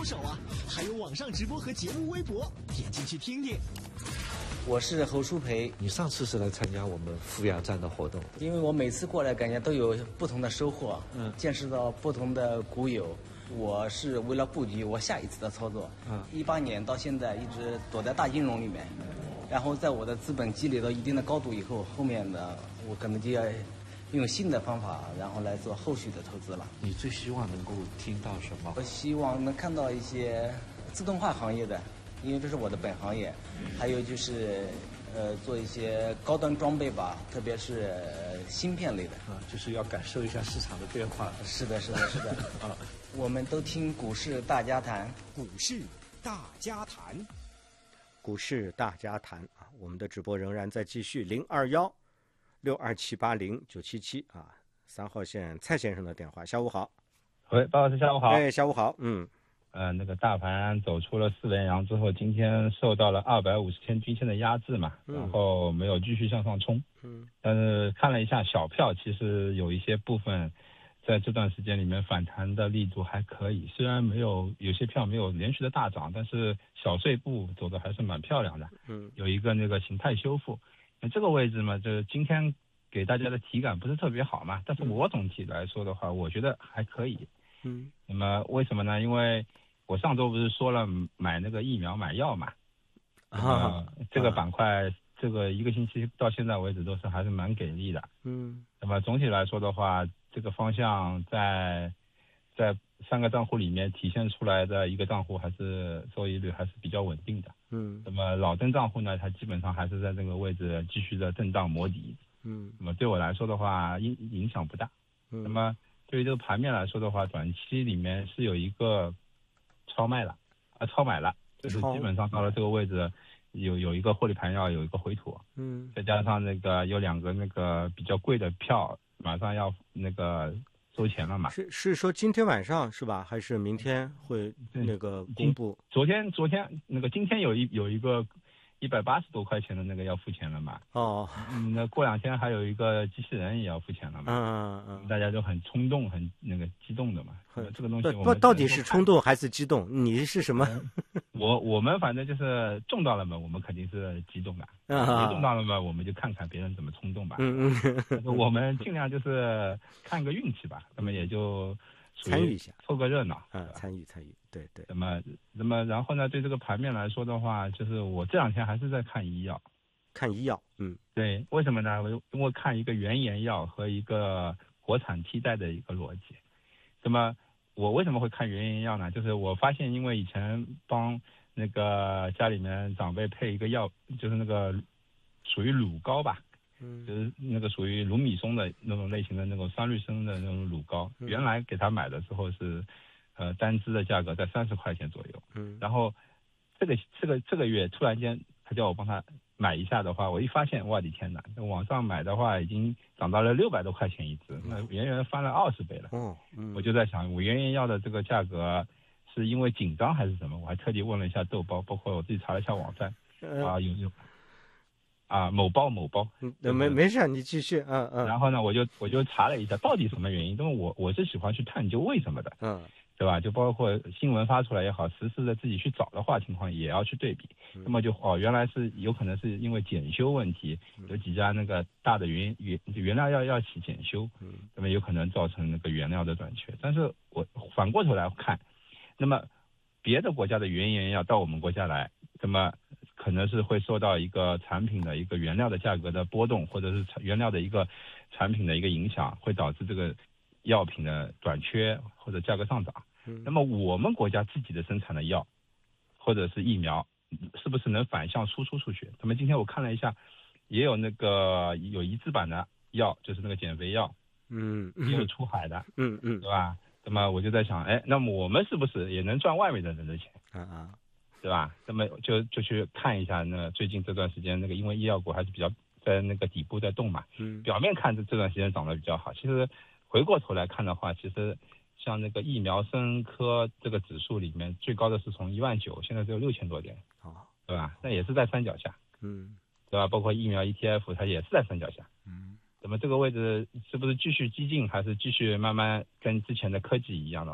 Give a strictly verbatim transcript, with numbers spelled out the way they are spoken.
手啊！还有网上直播和节目微博，点进去听听。 我是侯淑培， 你上次是来参加我们富阳站的活动， 因为我每次过来感觉都有不同的收获， 嗯， 见识到不同的股友。我是为了布局我下一次的操作， 嗯， 一八年到现在一直躲在大金融里面，然后在我的资本积累到一定的高度以后，后面的我可能就要用新的方法，然后来做后续的投资了。 你最希望能够听到什么？ 我希望能看到一些自动化行业的，因为这是我的本行业，还有就是呃做一些高端装备吧，特别是、呃、芯片类的啊，就是要感受一下市场的变化。 是的，是的，是的啊。我们都听股市大家谈， 股市大家谈， 股市大家谈啊！我们的直播仍然在继续，零二幺六二七八零九七七啊，三号线蔡先生的电话。下午好， 喂，包老师，下午好。 哎，下午好，嗯， 呃，那个大盘走出了四连阳之后，今天受到了二百五十天均线的压制嘛， 嗯、 然后没有继续向上冲， 嗯， 但是看了一下小票，其实有一些部分在这段时间里面反弹的力度还可以，虽然没有有些票没有连续的大涨，但是小碎步走的还是蛮漂亮的， 嗯， 有一个那个形态修复，那这个位置嘛，就是今天给大家的体感不是特别好嘛，但是我总体来说的话，我觉得还可以， 嗯， 那么为什么呢？因为我上周不是说了买那个疫苗买药嘛，啊，这个板块、啊、这个一个星期到现在为止都是还是蛮给力的， 嗯， 那么总体来说的话，这个方向在在三个账户里面体现出来的一个账户还是收益率还是比较稳定的， 嗯， 那么老登账户呢，它基本上还是在这个位置继续的震荡磨底， 嗯， 那么对我来说的话影影响不大， 嗯， 那么对于这个盘面来说的话，短期里面是有一个超卖了啊，超买了，就是基本上到了这个位置，有有一个获利盘要有一个回吐， 嗯， 再加上那个有两个那个比较贵的票，马上要那个收钱了嘛。 是是说今天晚上是吧？还是明天会那个公布？ 昨天昨天那个今天有一有一个一百八十多块钱的那个要付钱了嘛？ 哦， 嗯，那过两天还有一个机器人也要付钱了嘛？ 嗯嗯嗯， 大家都很冲动，很那个激动的嘛。这个东西我不们到底是冲动还是激动？你是什么？ 我我们反正就是中到了嘛，我们肯定是激动的；没中到了嘛，我们就看看别人怎么冲动吧。 嗯嗯， 我们尽量就是看个运气吧，那么也就参与一下， 凑个热闹。 嗯，参与参与，对对。 那么那么然后呢，对这个盘面来说的话，就是我这两天还是在看医药， 看医药，嗯， 对，为什么呢？我因为看一个原研药和一个国产替代的一个逻辑。那么我为什么会看原研药呢？就是我发现，因为以前帮那个家里面长辈配一个药，就是那个属于乳膏吧， 嗯， 就是那个属于卢米松的那种类型的那种三氯生的那种乳膏， 嗯、 原来给他买的时候是，呃，单支的价格在三十块钱左右， 嗯， 然后这个这个这个月突然间他叫我帮他买一下的话，我一发现，我的天哪！网上买的话已经涨到了六百多块钱一支，那远远翻了二十倍了。 哦，嗯， 我就在想，我原研药的这个价格是因为紧张还是什么？我还特地问了一下豆包，包括我自己查了一下网站， 呃、 啊，有有啊某包某包， 嗯，没没事，你继续，嗯嗯。 然后呢，我就我就查了一下，到底什么原因？因为我我是喜欢去探究为什么的， 嗯。 对吧？就包括新闻发出来也好，实时的自己去找的话，情况也要去对比。 嗯、 那么就哦，原来是有可能是因为检修问题，有几家那个大的原原原料要要起检修， 嗯， 那么有可能造成那个原料的短缺。但是我反过头来看，那么别的国家的原研药到我们国家来，那么可能是会受到一个产品的一个原料的价格的波动，或者是原料的一个产品的一个影响，会导致这个药品的短缺或者价格上涨。那么我们国家自己的生产的药或者是疫苗，是不是能反向输出出去？那么今天我看了一下，也有那个有一字版的药，就是那个减肥药， 嗯， 也有出海的， 嗯嗯， 对吧？那么我就在想，哎，那么我们是不是也能赚外面的人的钱？ 啊啊， 对吧？那么就就去看一下，那最近这段时间那个因为医药股还是比较在那个底部在动嘛， 嗯， 表面看这这段时间涨得比较好，其实回过头来看的话，其实像那个疫苗生科这个指数里面最高的是从一万九，现在只有六千多点， 哦， 对吧？那也是在山脚下， 嗯， 对吧？包括疫苗 E T F 它也是在山脚下， 嗯， 那么这个位置是不是继续激进，还是继续慢慢跟之前的科技一样的？